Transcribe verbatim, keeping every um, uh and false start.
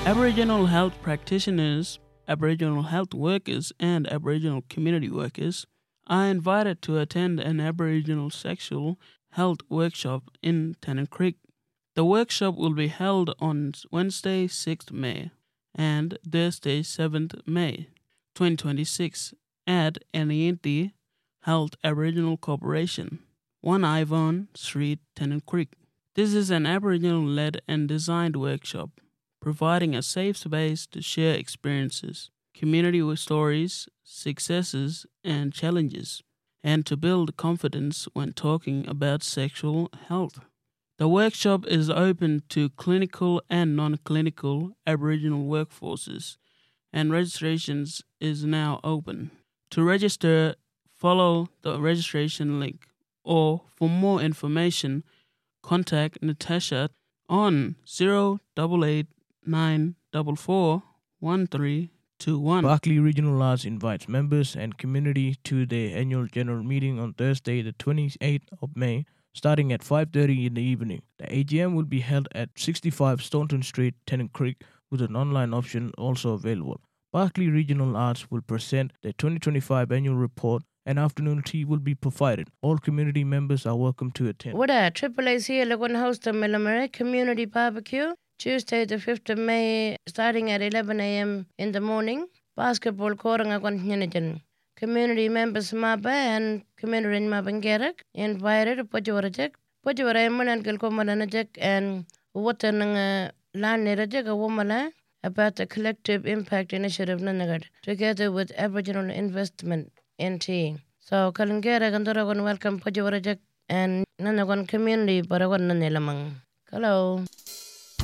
Aboriginal health practitioners, Aboriginal health workers, and Aboriginal community workers are invited to attend an Aboriginal sexual health workshop in Tennant Creek. The workshop will be held on Wednesday, sixth of May and Thursday, seventh of May, twenty twenty-six at Anianti Health Aboriginal Corporation, one Ivon Street, Tennant Creek. This is an Aboriginal-led and designed workshop, providing a safe space to share experiences, community stories, successes, and challenges, and to build confidence when talking about sexual health. The workshop is open to clinical and non-clinical Aboriginal workforces, and registrations is now open. To register, follow the registration link, or for more information, contact Natasha on zero eight eight nine four four one three two one. Barkly Regional Arts invites members and community to their annual general meeting on Thursday, the twenty-eighth of May, starting at five thirty in the evening. The A G M will be held at sixty-five Staunton Street, Tennant Creek, with an online option also available. Barkly Regional Arts will present their twenty twenty-five annual report, and afternoon tea will be provided. All community members are welcome to attend. What a Triple A C Lagoon host the Millamere Community Barbecue, Tuesday the fifth of May, starting at eleven a.m. in the morning. Basketball Koranga Community members Maba and community in Mabangerak invited Pajuarajek, Pajuaraman and Kilkomanajek and Watananga Land Nerajek, a woman about the collective impact initiative Nanagat, together with Aboriginal investment in tea. So Kalangera Gandoragon welcome Pajuarajek and Nanagon community, Baragon Nilamang. Hello.